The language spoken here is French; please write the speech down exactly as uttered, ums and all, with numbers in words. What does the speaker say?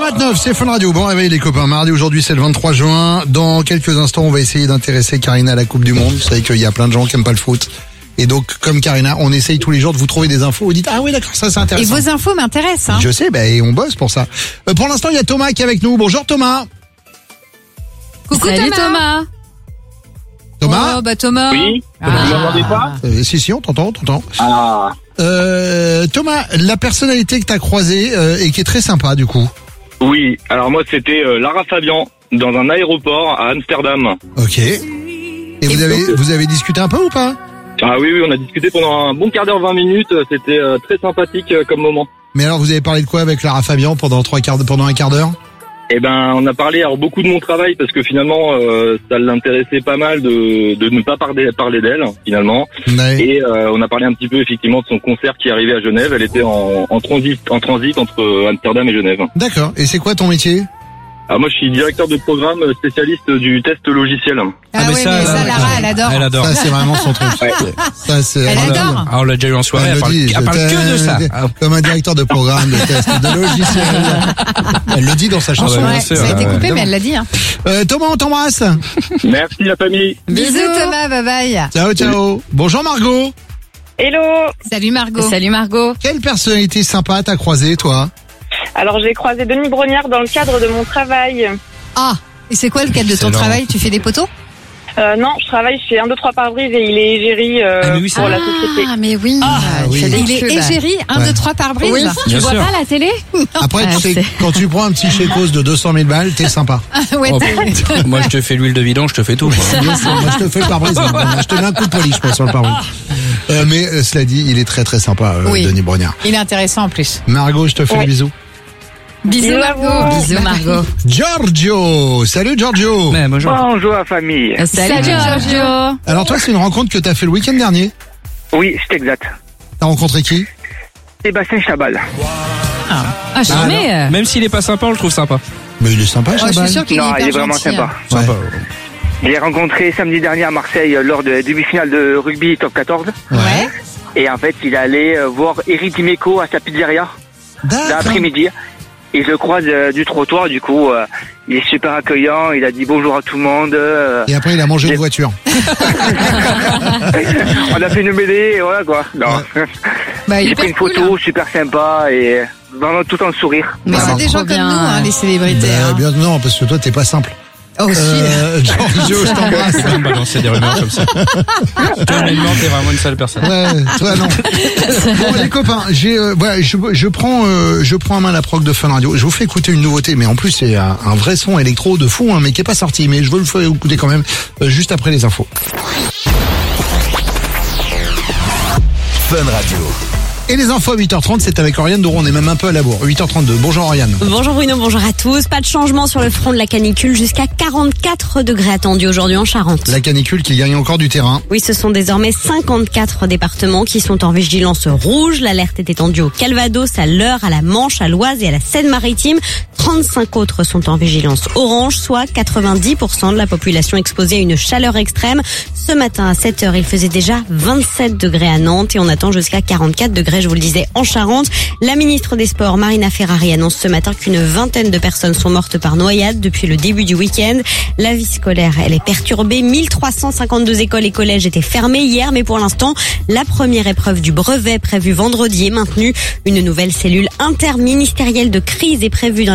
vingt-neuf, c'est Fun Radio. Bon réveil les copains. Mardi, aujourd'hui c'est le vingt-trois juin. Dans quelques instants, on va essayer d'intéresser Karina à la Coupe du Monde. Vous savez qu'il y a plein de gens qui aiment pas le foot. Et donc, comme Karina, on essaye tous les jours de vous trouver des infos. Vous dites, ah oui d'accord, ça c'est Et intéressant. vos infos m'intéressent. Hein. Je sais, bah, et on bosse pour ça. Euh, pour l'instant, il y a Thomas qui est avec nous. Bonjour Thomas. Coucou Salut Thomas. Thomas. Thomas Oh bah Thomas. Oui, Ah. vous m'entendez pas? euh, Si, si, on t'entend, on t'entend. Ah, Euh, Thomas, la personnalité que t'as croisée euh, et qui est très sympa du coup. oui. Alors moi, c'était euh, Lara Fabian dans un aéroport à Amsterdam. Ok. Et vous avez, vous avez discuté un peu ou pas? Ah oui, oui, on a discuté pendant un bon quart d'heure, vingt minutes. C'était euh, très sympathique euh, comme moment. Mais alors, vous avez parlé de quoi avec Lara Fabian pendant trois quarts de, pendant un quart d'heure? Eh ben, on a parlé alors beaucoup de mon travail parce que finalement, euh, ça l'intéressait pas mal de, de ne pas parler, parler d'elle finalement. Ouais. Et euh, on a parlé un petit peu effectivement de son concert qui arrivait à Genève. Elle était en, en transit, en transit entre Amsterdam et Genève. D'accord. Et c'est quoi ton métier? Alors moi, je suis directeur de programme spécialiste du test logiciel. Ah, Ah, mais oui, ça, mais ça, là, Lara, elle adore. Elle adore. Ça, c'est vraiment son truc. Ouais. Ça, c'est, Elle on l'a adore. dit. Ah, on l'a déjà eu en soirée, Elle elle le parle, dit, elle parle je que de ça. t'aime, Ah, Comme un directeur de programme de test de logiciel. Elle le dit dans sa chanson. Ah ouais, Ouais, sûr, ça a été ouais, coupé, évidemment. mais elle l'a dit. Hein. Euh, Thomas, on t'embrasse. Merci la famille. Bisous Thomas, bye bye. Ciao, ciao. Bonjour Margot. Hello. Salut Margot. Salut Margot. Quelle personnalité sympa t'as croisé, toi? Alors j'ai croisé Denis Brognard dans le cadre de mon travail. Ah, et c'est quoi le cadre de ton Excellent. travail? Tu fais des poteaux? Euh, non, je travaille chez un deux trois pare-brise et il est égérie euh, Ah, mais oui, pour c'est la vrai. société. Ah, mais oui. Ah, il oui. fait des Il est cubes. égérie, un, Ouais. deux, trois par brise. Oui, tu Bien vois sûr. pas la télé? Après, Ah, tu sais, c'est- quand tu prends un petit chécos de deux cent mille balles, t'es sympa. ouais, Oh, t'es- moi, je te fais l'huile de vidange, je te fais tout. moi. Bien sûr, moi, je te fais le pare-brise. Je te mets un coup de polish, moi, sur le pare-brise. Euh, mais, euh, cela dit, il est très très sympa, euh, Oui. Denis Brognard. il est intéressant en plus. Margot, je te fais Ouais. le bisou. Bisous Bisous à Margot. vous. Bisous Margot. Giorgio. Salut Giorgio. Mais bonjour. Bonjour la famille. Salut Giorgio. Alors toi, c'est une rencontre que t'as fait le week-end dernier. Oui, c'est exact. T'as rencontré qui? Sébastien Chabal. Ah, jamais. Même s'il est pas sympa, on le trouve sympa. Mais il est sympa, Oh, je Chabal. suis sûre qu'il est Non, hyper il est vraiment gentil, sympa. hein. Ouais. Sympa. Je l'ai rencontré samedi dernier à Marseille euh, lors de la demi-finale de rugby top quatorze. Ouais. Ouais. Et en fait, il allait euh, voir Eric Dimeco à sa pizzeria D'accord. l'après-midi. Et je le croise euh, du trottoir, du coup, euh, il est super accueillant, il a dit bonjour à tout le monde. euh, Et après, il a mangé une J'ai- voiture. on a fait une mêlée et voilà quoi. Non. Bah, J'ai hyper pris une cool, photo hein. super sympa et vraiment tout en sourire. Mais Vraiment. c'est des gens Trop comme bien. nous, hein, les célébrités. Bah, hein. bien, non, parce que toi, t'es pas simple. Oh, si. Euh, Giorgio, je t'embrasse. Faut pas me balancer des rumeurs comme ça. Toi, honnêtement, t'es vraiment une sale personne. Ouais, toi non. Bon les copains, j'ai, euh, voilà, je, je prends, euh, je prends en main la prog de Fun Radio. Je vous fais écouter une nouveauté, mais en plus c'est un, un vrai son électro de fou, hein, mais qui est pas sorti. Mais je veux le faire écouter quand même, euh, juste après les infos. Fun Radio. Et les infos à huit heures trente, c'est avec Oriane Doron. On est même un peu à la bourre. huit heures trente-deux. Bonjour Oriane. Bonjour Bruno, bonjour à tous. Pas de changement sur le front de la canicule, jusqu'à quarante-quatre degrés attendus aujourd'hui en Charente. La canicule qui gagne encore du terrain. Oui, ce sont désormais cinquante-quatre départements qui sont en vigilance rouge. L'alerte est étendue au Calvados, à l'Eure, à la Manche, à l'Oise et à la Seine-Maritime. trente-cinq autres sont en vigilance orange, soit quatre-vingt-dix pour cent de la population exposée à une chaleur extrême. Ce matin à sept heures, il faisait déjà vingt-sept degrés à Nantes et on attend jusqu'à quarante-quatre degrés, je vous le disais, en Charente. La ministre des Sports, Marina Ferrari, annonce ce matin qu'une vingtaine de personnes sont mortes par noyade depuis le début du week-end. La vie scolaire, elle est perturbée. mille trois cent cinquante-deux écoles et collèges étaient fermés hier, mais pour l'instant, la première épreuve du brevet prévue vendredi est maintenue. Une nouvelle cellule interministérielle de crise est prévue dans